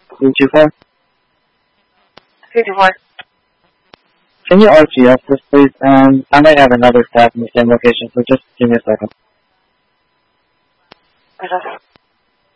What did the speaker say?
324? 324. Can you RGS this, please? I might have another staff in the same location, so just give me a second. Okay.